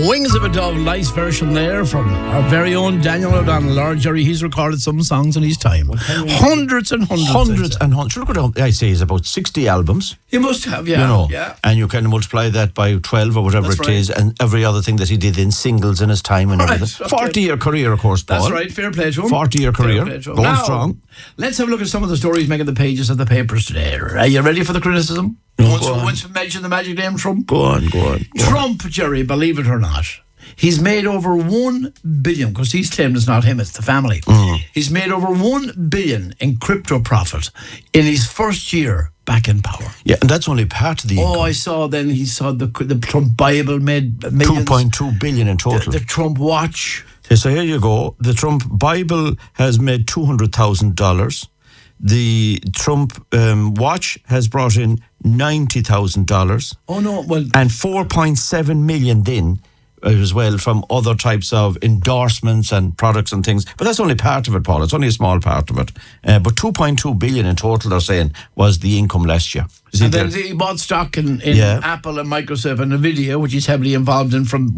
Wings of a Dove, nice version there from our very own Daniel O'Donnell. Lord Jerry, he's recorded some songs in his time. Hundreds and hundreds. Hundreds and hundreds. Look at I say, it's about 60 albums. He must have, yeah. You know, yeah. And you can multiply that by 12 or whatever That's it right. is, and every other thing that he did in singles in his time and everything. Okay. 40-year career, of course, Paul. That's right, fair play to him. 40-year career, Going going strong. Let's have a look at some of the stories making the pages of the papers today. Are you ready for the criticism? Once we mention the magic name Trump. Go on. Trump, Jerry, believe it or not, he's made over $1 billion, because he's claimed it's not him, it's the family. He's made over $1 billion in crypto profit in his first year back in power. Yeah, and that's only part of the income. I saw then he saw the Trump Bible made millions. 2.2 billion in total. The Trump watch. So here you go. The Trump Bible has made $200,000. The Trump watch has brought in $90,000. Oh no, well, and 4.7 million then as well from other types of endorsements and products and things. But that's only part of it, Paul. It's only a small part of it. But 2.2 billion in total, they're saying, was the income last year. And then he bought stock in Apple and Microsoft and Nvidia, which he's heavily involved in from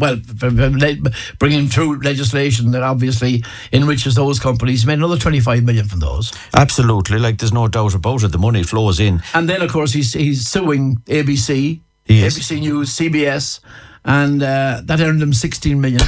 bringing through legislation that obviously enriches those companies. He made another 25 million from those. Absolutely, like there's no doubt about it. The money flows in. And then, of course, he's suing ABC, ABC News, CBS, and that earned him 16 million.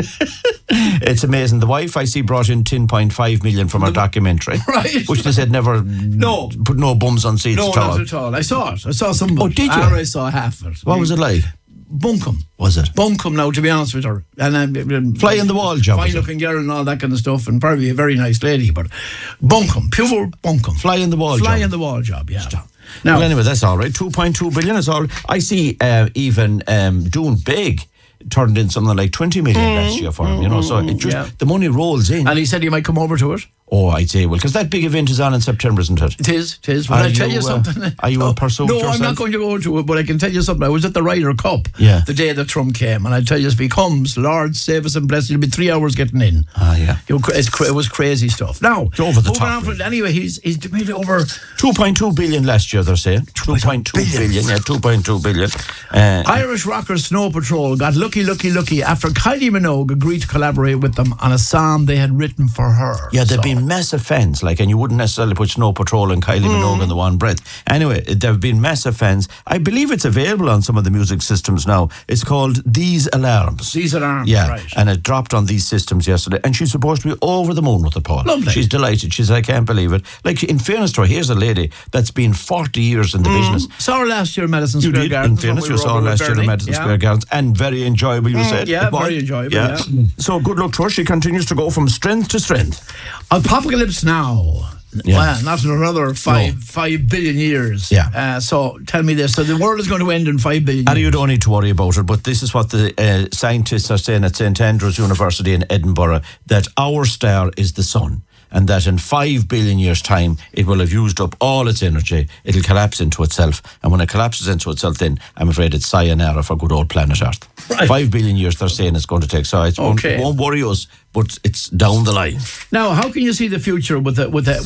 It's amazing. The wife, I see, brought in 10.5 million from her documentary, right? Which they said never put no bums on seats at all. No, not at all. I saw it. I saw some of it. Oh, did you? I saw half of it. What was it like? Bunkum. Was it? Bunkum, now, to be honest with her. And fly in the wall job. Fine looking girl and all that kind of stuff, and probably a very nice lady, but bunkum, pure bunkum. Fly in the wall job. Fly in the wall job, yeah. Now, well, anyway, that's all right. 2.2 billion is all. I see even Doing Big turned in something like 20 million last year for him, you know, so it just, the money rolls in. And he said he might come over to it. Oh, I'd say, well, because that big event is on in September, isn't it? It is. Will I tell you something? Are you a pursuit No, yourself? I'm not going to go to it, but I can tell you something. I was at the Ryder Cup the day that Trump came, and I tell you, if he comes, Lord save us and bless, it'll be 3 hours getting in. Ah, yeah. It was crazy stuff. Now, it's over the top. Anyway, he's made over 2.2 billion last year, they're saying. 2.2 billion. Yeah, 2.2 billion. Irish rocker Snow Patrol got lucky after Kylie Minogue agreed to collaborate with them on a song they had written for her. Yeah, there've been massive fans, and you wouldn't necessarily put Snow Patrol and Kylie Minogue in the one breath. Anyway, there have been massive fans. I believe it's available on some of the music systems now. It's called These Alarms. These Alarms, yeah, right. And it dropped on these systems yesterday, and she's supposed to be over the moon with it, Paul. Lovely. She's delighted. She said, I can't believe it. Like, in fairness to her, here's a lady that's been 40 years in the business. Saw her last year in Madison Square Gardens. In fairness, you saw her last year in Madison Square Gardens, and very enjoyable, you said. Yeah, very enjoyable, yeah. So good luck to her. She continues to go from strength to strength. Apocalypse Now. Yeah. Well, not in another 5 billion years. Yeah. So tell me this. So the world is going to end in 5 billion years. And you don't need to worry about it, but this is what the scientists are saying at St Andrews University in Edinburgh, that our star is the sun, and that in 5 billion years' time, it will have used up all its energy. It'll collapse into itself. And when it collapses into itself, then I'm afraid it's sayonara for good old planet Earth. Right. 5 billion years, they're saying it's going to take. So it won't worry us, but it's down the line. Now, how can you see the future with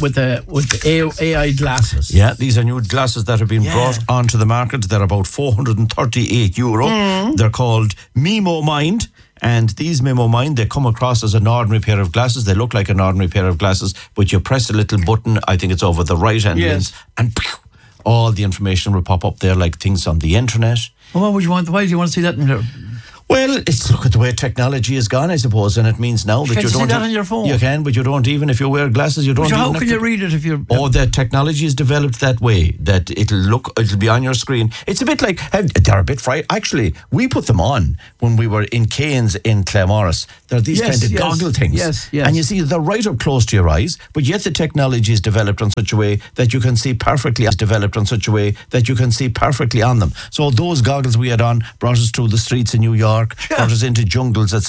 the AI glasses? Yeah, these are new glasses that have been brought onto the market. They're about €438. They're called Mimo Mind. And these Mimo Mind, they come across as an ordinary pair of glasses. They look like an ordinary pair of glasses, but you press a little button, I think it's over the right-hand lens, and all the information will pop up there, like things on the internet. Well, what would you want? Why do you want to see that in there? Well, it's look at the way technology has gone, I suppose, and it means now that you don't see that on your phone. You can, but you don't even if you wear glasses. You don't. So even how can you read it if you're? Oh, the technology is developed that way that it'll be on your screen. It's a bit like they're a bit fright. Actually, we put them on when we were in Cairns in Claremorris. They're these kind of goggle things. Yes. And you see, they're right up close to your eyes, but yet the technology is developed in such a way that you can see perfectly. On them. So those goggles we had on brought us through the streets in New York, brought us into jungles, etc.